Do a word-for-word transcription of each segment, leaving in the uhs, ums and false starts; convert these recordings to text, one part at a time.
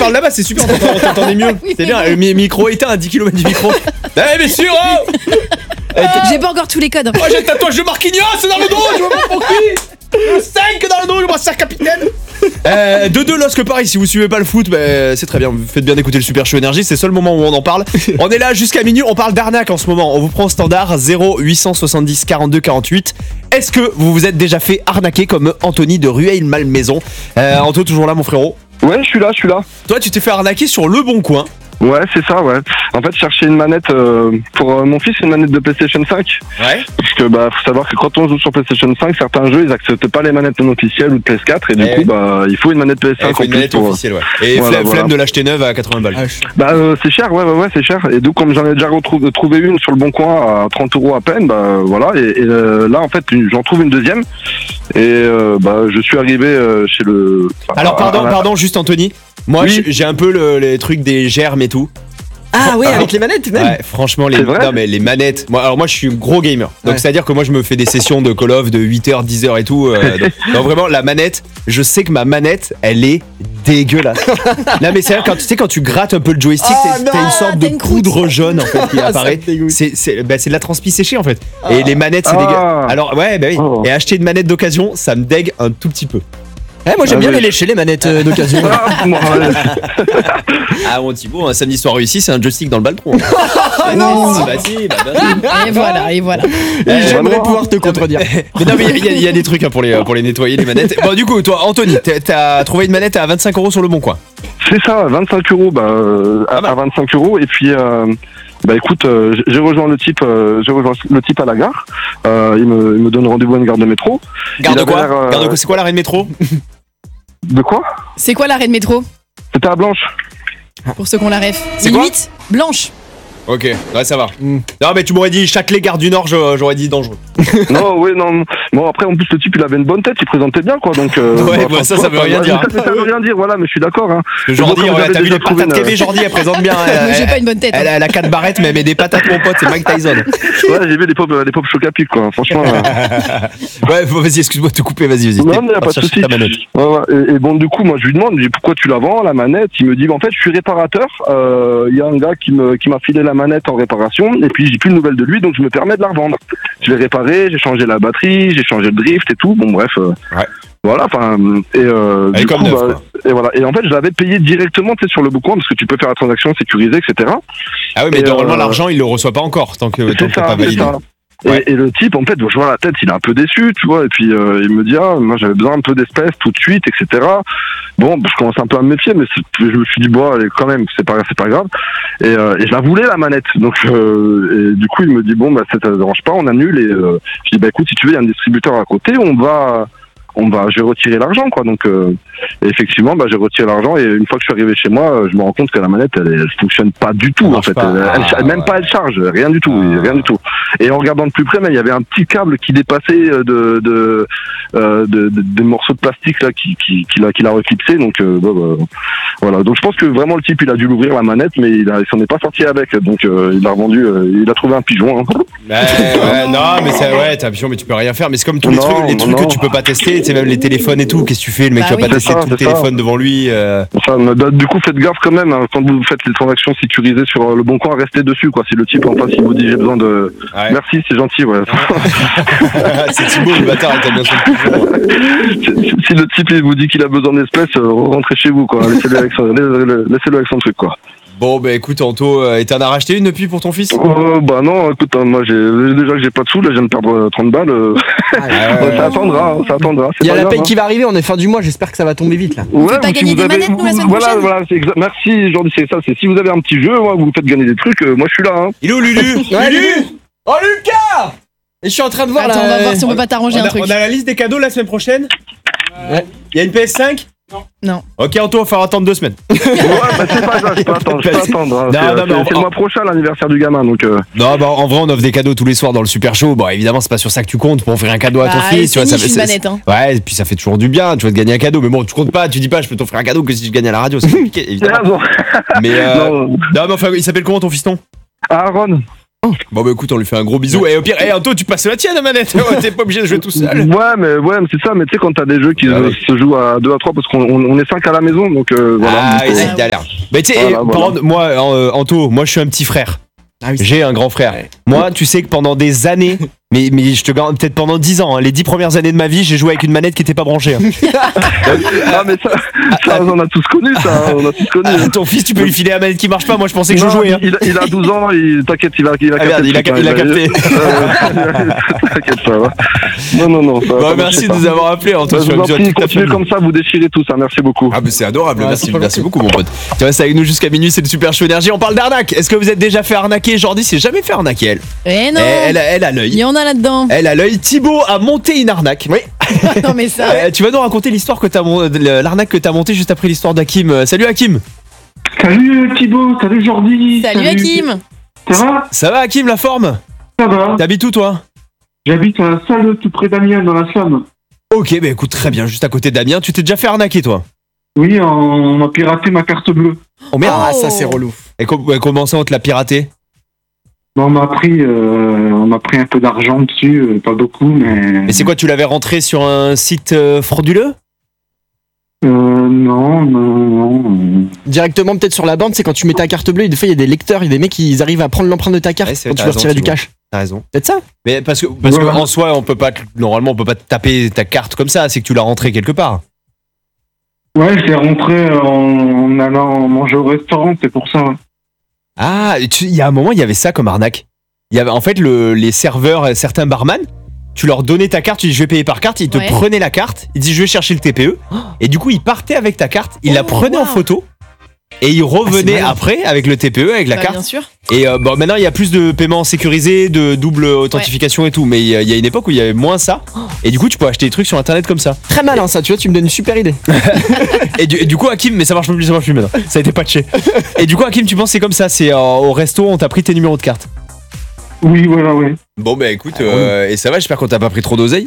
parle là-bas, c'est super, on t'entendait mieux. Oui, c'est bien, le micro éteint à dix kilomètres du micro. Eh bien sûr hein. J'ai pas encore tous les codes. Moi j'ai le tatouage de Marquinhos dans le dos, je veux pas mon cul. Le cinq dans le dos, le brassard capitaine. Euh, deux deux LOSC Paris, si vous suivez pas le foot, bah, c'est très bien, vous faites bien d'écouter le Super Show Énergie, c'est le seul moment où on en parle. On est là jusqu'à minuit, on parle d'arnaque en ce moment. On vous prend au standard zéro huit cent soixante-dix quarante-deux quarante-huit. Est-ce que vous vous êtes déjà fait arnaquer comme Anthony de Rueil-Malmaison? euh, Anto, toujours là mon frérot? Ouais, je suis là, je suis là. Toi tu t'es fait arnaquer sur Le Bon Coin. Ouais, c'est ça, ouais. En fait, je cherchais une manette euh, pour euh, mon fils, une manette de PlayStation cinq. Ouais. Parce que, bah, faut savoir que quand on joue sur PlayStation cinq, certains jeux, ils acceptent pas les manettes non officielles ou de P S quatre, et du eh coup, oui. bah, il faut une manette P S cinq eh, faut en une plus. manette pour... officielle, ouais. Et voilà, flemme, voilà. flemme de l'acheter neuve à quatre-vingts balles. Bah, euh, c'est cher, ouais, ouais, ouais, c'est cher. Et donc, comme j'en ai déjà retrouvé trouvé une sur Le Bon Coin à trente euros à peine, bah, voilà. Et, et euh, là, en fait, j'en trouve une deuxième. Et, euh, bah, je suis arrivé euh, chez le. Alors, pardon, à, à, à... pardon, juste Anthony. Moi, oui. j'ai un peu le, les trucs des germes et tout. Ah oui, avec les manettes même. Ouais, franchement les non mais les manettes. Moi alors moi je suis gros gamer. Donc ouais. C'est-à-dire que moi je me fais des sessions de Call of de huit heures, dix heures et tout euh, donc, donc vraiment la manette, je sais que ma manette, elle est dégueulasse. Non mais c'est vrai quand tu sais quand tu grattes un peu le joystick, oh, t'as, t'as une sorte de une poudre jaune en fait qui apparaît. c'est c'est bah, c'est de la transpi séchée en fait. Ah. Et les manettes c'est ah. dégueu. Alors ouais bah oui. Oh. Et acheter une manette d'occasion, ça me dégue un tout petit peu. Eh, moi j'aime ah bien oui. les lécher les manettes euh, d'occasion. Ah mon Thibaut, un samedi soir réussi, c'est un joystick dans le baltron. Ah non. Bah si, bah, bah, et voilà, et voilà. Et j'aimerais euh, pouvoir te contredire. Mais non mais il y, y a des trucs hein, pour les pour les nettoyer les manettes. Bon du coup toi Anthony, t'as trouvé une manette à vingt-cinq euros sur Le Bon Coin. C'est ça, vingt-cinq euros, bah euh, à, à vingt-cinq euros et puis. Euh... Bah écoute, euh, j'ai rejoint le type, euh, j'ai rejoint le type à la gare. Euh, il me, il me donne rendez-vous à une gare de métro. Gare de quoi euh... Gare de quoi? C'est quoi l'arrêt de métro? De quoi? C'est quoi l'arrêt de métro? C'était à Blanche. Pour ceux qu'on la ref. C'est quoi? Limite Blanche. Ok, ouais ça va. Mm. Non mais tu m'aurais dit Châtelet, Gare du Nord, j'aurais dit dangereux. Non, oui, non. Bon après en plus le type il avait une bonne tête, il présentait bien quoi donc. Euh, ouais, bah, bah, ça, ça veut rien dire. Ça, ça veut rien dire, voilà, mais je suis d'accord. Hein. Jordi, ouais, t'as vu les patates une... Kébé, Jordi, elle présente bien. Elle, moi j'ai pas une bonne tête. Elle, hein. elle a quatre barrettes, mais elle met des patates mon pote, c'est Mike Tyson. Ouais, j'ai vu les pop, les pop choc à pic quoi, franchement. Ouais, vas-y, excuse-moi de te couper, vas-y, vas-y. Non, mais y a pas de souci. Ouais, ouais. Et, et bon, du coup, moi je lui demande, je dis pourquoi tu la vends la manette. Il me dit, en fait, je suis réparateur. Il euh, y a un gars qui me, qui m'a filé la manette en réparation. Et puis j'ai plus de nouvelles de lui, donc je me permets de la revendre. Je l'ai réparée, j'ai changé la batterie, j'ai changé le drift et tout. Bon bref, euh, ouais. Voilà. Enfin et euh, du coup, neuf, bah, et voilà. Et en fait, je l'avais payé directement, tu sais, sur Le Bon Coin parce que tu peux faire la transaction sécurisée, et cetera. Ah oui, mais et normalement euh, l'argent il le reçoit pas encore tant que tant que ça, pas validé. Ouais. Et, et le type, en fait, je vois la tête, il est un peu déçu, tu vois, et puis euh, il me dit, ah, moi j'avais besoin un peu d'espèces tout de suite, et cetera. Bon, je commence un peu à me méfier, mais je me suis dit, bon, allez, quand même, c'est pas, c'est pas grave. Et, euh, et je la voulais, la manette. Donc, euh, et du coup, il me dit, bon, bah, ça te dérange pas, on annule, et euh, je dis, bah, écoute, si tu veux, il y a un distributeur à côté, on va... on va, je vais retirer l'argent, quoi. Donc, euh, effectivement, bah, j'ai retiré l'argent et une fois que je suis arrivé chez moi, je me rends compte que la manette, elle, elle fonctionne pas du tout, en fait. Pas. Elle, elle, elle, même pas, elle charge, rien du tout, ah. rien du tout. Et en regardant de plus près, mais il y avait un petit câble qui dépassait de, de, euh, de, de des morceaux de plastique là, qui, qui, qui l'a, qui l'a reclipsé. Donc, euh, bah, bah, voilà. Donc, je pense que vraiment le type, il a dû l'ouvrir la manette, mais il, a, il s'en est pas sorti avec. Donc, euh, il l'a revendu, euh, il a trouvé un pigeon. Hein. Ouais, ouais, non, mais c'est ouais, t'as un pigeon, mais tu peux rien faire. Mais c'est comme tous les non, trucs, les trucs non. que tu peux pas tester. Tu sais, même les téléphones et tout, qu'est-ce que tu fais? Le mec, bah tu vas oui. pas tester ça, tout le téléphone ça. devant lui. Euh... Ça, bah, du coup, faites gaffe quand même, hein, quand vous faites les transactions sécurisées sur Le Bon Coin, restez dessus, quoi. Si le type en face, il vous dit j'ai besoin de. Ouais. Merci, c'est gentil, ouais. C'est Thibaut, le bâtard, il t'a bien son si, si le type il vous dit qu'il a besoin d'espèces, euh, rentrez chez vous, quoi. Laissez-le avec son, laissez-le avec son truc, quoi. Bon bah écoute Anto, euh, et t'en as racheté une depuis pour ton fils? euh, Bah non, écoute, hein, moi j'ai déjà que j'ai pas de sous, là je viens de perdre trente balles. Euh... Ah, ouais, ça attendra, ça attendra. Il y a la grave, paye hein. qui va arriver, on est fin du mois, j'espère que ça va tomber vite là. On ouais, peut pas gagner si des avez... manettes nous la semaine voilà, prochaine. Voilà, c'est exa... merci Jordi, c'est ça, c'est si vous avez un petit jeu, ouais, vous me faites gagner des trucs, euh, moi je suis là. Hein. Il est où Lulu? Ouais, Lulu. Oh Lucas. Et je suis en train de voir Attends, là. on va voir si on peut pas t'arranger on un a, truc. On a la liste des cadeaux la semaine prochaine. Ouais. Il y a une P S cinq? Non. Non. Ok Anto, il va falloir attendre deux semaines. Ouais, bah c'est pas grave, je peux attendre, je peux attendre. Hein. Non, c'est, non, c'est, c'est le mois prochain l'anniversaire du gamin, donc. Euh... Non, bah en vrai on offre des cadeaux tous les soirs dans le Super Show. Bon évidemment c'est pas sur ça que tu comptes pour offrir un cadeau bah, à ton fils. Tu vois, ça fait. Manette, hein. Ouais, et puis ça fait toujours du bien. Tu vas te gagner un cadeau, mais bon tu comptes pas, tu dis pas je peux t'offrir un cadeau que si je gagne à la radio, c'est compliqué évidemment. Ah bon. Mais euh... non. non mais enfin il s'appelle comment ton fiston? Aaron. Bon bah écoute, on lui fait un gros bisou. Et au pire, hey, Anto, tu passes la tienne, manette. T'es pas obligé de jouer tout seul. Ouais, mais ouais, mais c'est ça. Mais tu sais, quand t'as des jeux qui Ah euh, oui. se jouent à deux à trois, parce qu'on on, on est cinq à la maison, donc euh, voilà. Ah, Donc, oui, euh, c'est une galère. Mais tu sais, Voilà, eh, voilà. par contre, moi, euh, Anto, moi je suis un petit frère. Ah oui, c'est- J'ai un grand frère. Ouais. Moi, tu sais que pendant des années, mais, mais je te garantis, peut-être pendant dix ans, hein, les dix premières années de ma vie, j'ai joué avec une manette qui était pas branchée. hein. Ah, mais ça, ça, on a tous connu, ça. On a tous connu. Ah, ton fils, tu peux lui filer la manette qui marche pas. Moi, je pensais que je Non, jouais. hein. il, il a douze ans, il, t'inquiète, il a, il a Ah, merde, capté. il a, le truc, il a hein, capté. Euh, T'inquiète, ça va. Non, non, non. Ça, Bon, ça merci marche de pas. nous avoir appelé, Anto. Bah, sur je vous en sur prie, toute ta continuez famille. comme ça, vous déchirez tout ça. Merci beaucoup. Ah, mais c'est adorable. Ouais, merci, c'est pas merci gentil. beaucoup, mon pote. Tu restes avec nous jusqu'à minuit. C'est le Super Show Énergie. On parle d'arnaque. Est-ce que vous êtes déjà fait arnaquer? Jordi s'est jamais fait arnaquer, elle. Eh non. Elle, elle a- elle a Il l'œil. y en a là-dedans. Elle a l'œil. Thibaut a monté une arnaque. Oui. Non mais ça. Euh, tu vas nous raconter l'histoire que t'as mon- l'arnaque que t'as montée juste après l'histoire d'Hakim. Euh, Salut Hakim. Salut Thibaut, salut Jordi. Salut Hakim. Ça va? Ça va Hakim, la forme? Ça va. T'habites où toi? J'habite à la salle tout près d'Amiens dans la Somme. Ok, bah écoute, très bien, juste à côté d'Amiens. Tu t'es déjà fait arnaquer toi? Oui, on m'a piraté ma carte bleue. Oh merde. Ah, ça c'est relou. Et com- ouais, comment ça on te l'a piraté? On m'a pris, euh, on m'a pris un peu d'argent dessus, euh, pas beaucoup, mais. Mais c'est quoi, tu l'avais rentré sur un site euh, frauduleux? Euh, non, non, non. Directement peut-être sur la bande, c'est quand tu mets ta carte bleue, et des fois il y a des lecteurs, il y a des mecs qui arrivent à prendre l'empreinte de ta carte Ouais, c'est- quand tu t'as veux raison, retirer du Thibaut. cash. T'as raison. Peut-être ça? Mais parce que parce Voilà. que en soi, on peut pas te- normalement on peut pas te taper ta carte comme ça, c'est que tu l'as rentrée quelque part. Ouais, je l'ai rentré en, en allant manger au restaurant, c'est pour ça. Ah, tu- il y a un moment, il y avait ça comme arnaque. Il y avait en fait le- les serveurs, euh, certains barman, tu leur donnais ta carte, tu dis je vais payer par carte, ils te Ouais. prenaient la carte, ils disaient je vais chercher le T P E, et du coup ils partaient avec ta carte, ils la Oh, prenaient en wow. photo, et ils revenaient malin. après avec le T P E, avec la Bah, carte. bien sûr. Et euh, bon, maintenant il y a plus de paiements sécurisés, de double authentification et tout, mais il y, a- il y a une époque où il y avait moins ça, et du coup tu peux acheter des trucs sur internet comme ça. Très malin ça, tu vois, tu me donnes une super idée. Et du, et du coup Hakim, mais ça marche plus, ça marche plus maintenant, ça a été patché. Et du coup Hakim, tu penses que c'est comme ça, c'est euh, au resto on t'a pris tes numéros de carte. Oui, voilà, oui. Bon bah écoute, euh, et ça va, j'espère qu'on t'a pas pris trop d'oseille.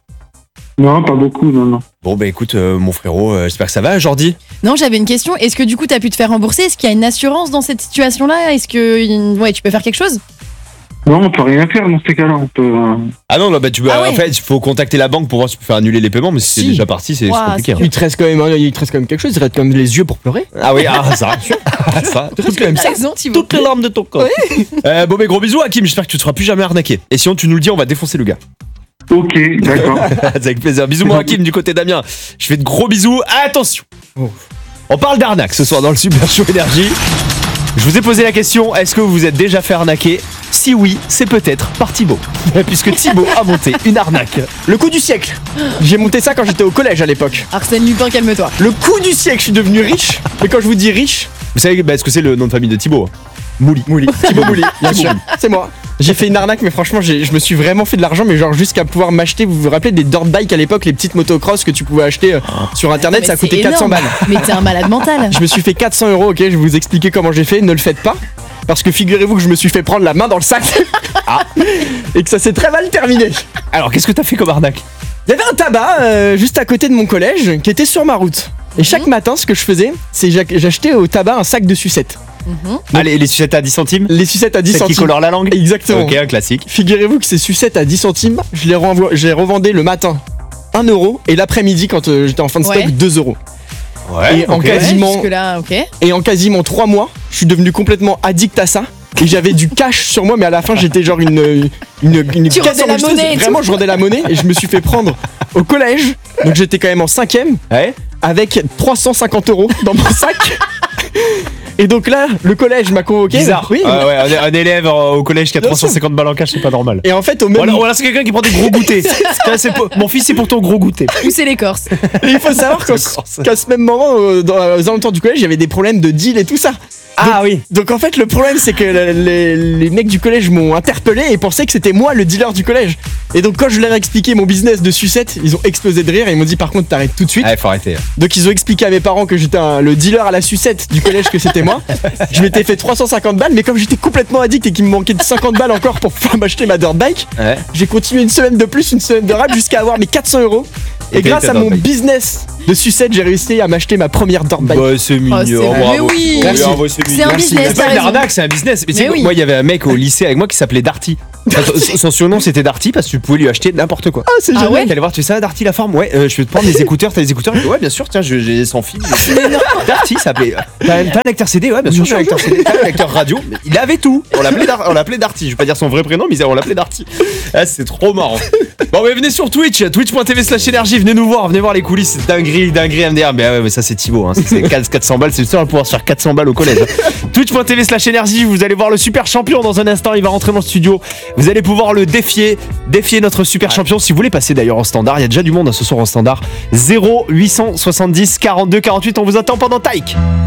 Non, pas beaucoup, non, non. Bon bah écoute euh, mon frérot, euh, j'espère que ça va Jordi. Non, j'avais une question. Est-ce que du coup, t'as pu te faire rembourser? Est-ce qu'il y a une assurance dans cette situation-là? Est-ce que ouais, tu peux faire quelque chose? Non, on peut rien faire dans ces cas-là. On peut. euh, Ah non, là, bah tu peux, Ah ouais. en fait il faut contacter la banque pour voir si tu peux faire annuler les paiements, mais si, c'est Si. déjà parti c'est c'est Ouah, compliqué. c'est hein. Il te reste quand même, un- il te reste quand même quelque chose, il te reste quand même les yeux pour pleurer. Ah oui, ah ça rassure. Ah, ça, Il te reste quand même T'as ça. raison, Thibaut. Toutes les larmes de ton corps. Euh, bon mais gros bisous Hakim, j'espère que tu te feras plus jamais arnaquer. Et sinon tu nous le dis, on va défoncer le gars. Ok, d'accord. C'est avec plaisir. Bisous mon Hakim du côté d'Amiens. Je fais de gros bisous. Attention. On parle d'arnaque ce soir dans le Super Show Énergie. Je vous ai posé la question, est-ce que vous vous êtes déjà fait arnaquer? Si oui, c'est peut-être par Thibaut. Puisque Thibaut a monté une arnaque. Le coup du siècle. J'ai monté ça quand j'étais au collège à l'époque. Arsène Lupin, calme-toi. Le coup du siècle, je suis devenu riche. Mais quand je vous dis riche, Vous savez bah, ce que c'est le nom de famille de Thibaut? Mouli. Mouli. Thibaut Mouli, bien sûr. C'est moi. J'ai fait une arnaque, mais franchement, j'ai- je me suis vraiment fait de l'argent, mais genre jusqu'à pouvoir m'acheter. Vous vous rappelez des dirt bikes à l'époque, les petites motocross que tu pouvais acheter euh, sur internet, Mais ça c'est coûtait quatre cents énorme. balles. Mais t'es un malade mental. Je me suis fait quatre cents euros, ok, je vais vous expliquer comment j'ai fait, ne le faites pas. Parce que figurez-vous que je me suis fait prendre la main dans le sac. Ah. Et que ça s'est très mal terminé. Alors qu'est-ce que t'as fait comme arnaque? Il y avait un tabac euh, juste à côté de mon collège qui était sur ma route. Et chaque matin, ce que je faisais, c'est que j'achetais au tabac un sac de sucettes. Mhm. Allez, les sucettes à dix centimes? Les sucettes à dix Celles qui centimes. colorent la langue? Exactement. Ok, un classique. Figurez-vous que ces sucettes à dix centimes, je les, renvoie, je les revendais le matin un euro et l'après-midi quand euh, j'étais en fin de stock Ouais. deux euros. Ouais. Et en ok. cas- Quasiment. Jusque là, ok. Et en quasiment trois mois, je suis devenu complètement addict à ça. Et j'avais du cash sur moi, mais à la fin j'étais genre une une une Tu caisse rendais la enregistreuse. monnaie et Vraiment, tout. je rendais la monnaie et je me suis fait prendre au collège. Donc j'étais quand même en cinquième Ouais. avec trois cent cinquante euros dans mon sac. Et donc là, le collège m'a convoqué. Bizarre. Oui. Ah ouais, un, un élève euh, au collège qui a Bien trois cent cinquante balles en cash, c'est pas normal. Et en fait, au même Voilà, voilà, c'est quelqu'un qui prend des gros goûters. Ça, c'est pour- mon fils, c'est pour ton gros goûter. Où c'est l'écorce? Et il faut savoir qu'en- qu'à ce même moment, euh, dans, aux alentours du collège, il y avait des problèmes de deal et tout ça. Ah oui. Donc en fait, le problème, c'est que le- les, les mecs du collège m'ont interpellé et pensaient que c'était moi le dealer du collège. Et donc quand je leur ai expliqué mon business de sucette, ils ont explosé de rire et ils m'ont dit par contre t'arrêtes tout de suite. Ah, faut arrêter. Donc ils ont expliqué à mes parents que j'étais un- le dealer à la sucette du collège, que c'était moi. Je m'étais fait trois cent cinquante balles, mais comme j'étais complètement addict et qu'il me manquait de cinquante balles encore pour pouvoir m'acheter ma dirt bike, Ouais. j'ai continué une semaine de plus, une semaine de rap jusqu'à avoir mes quatre cents euros. Et Et t'as eu grâce ta à dirt mon bike. business de sucette, j'ai réussi à m'acheter ma première dirt bike. Bah, c'est mignon, c'est- bravo. mais oui. Merci. Merci. Ouais, c'est mignon. C'est un Merci. business, C'est pas t'as une raison. arnaque, c'est un business. Mais tu sais Mais que oui. moi, il y avait un mec au lycée avec moi qui s'appelait Darty. Enfin, son- son surnom c'était Darty parce que tu pouvais lui acheter n'importe quoi. Ah, c'est Ah génial. ouais. T'allais voir, tu sais ça, Darty la forme? Ouais, euh, je peux te prendre des écouteurs, t'as des écouteurs? Ouais, bien sûr, tiens, je- j'ai sans fil. Darty, ça s'appelait. T'as un t'as un lecteur C D? Ouais, bien sûr, j'ai un lecteur C D. T'as un lecteur radio? Mais il avait tout. On l'appelait Dar- on l'appelait Darty. Je vais pas dire son vrai prénom, mais on l'appelait Darty. Ah, c'est trop marrant. Bon, mais venez sur Twitch, twitch.tv slash énergie, venez nous voir, venez voir les coulisses. Dinguerie, dinguerie M D R. Mais, ah ouais, mais ça, c'est Thibaut, hein. Ça, c'est quatre cents balles, c'est le seul à pouvoir se faire quatre cents balles au collège. twitch.tv slash énergie, vous allez voir le super champion dans un instant, il va rentrer dans le studio. Vous allez pouvoir le défier, défier notre super champion. Si vous voulez passer d'ailleurs en standard, il y a déjà du monde hein, ce soir en standard. zéro huit cent soixante-dix quarante-deux quarante-huit, on vous attend pendant Taïk.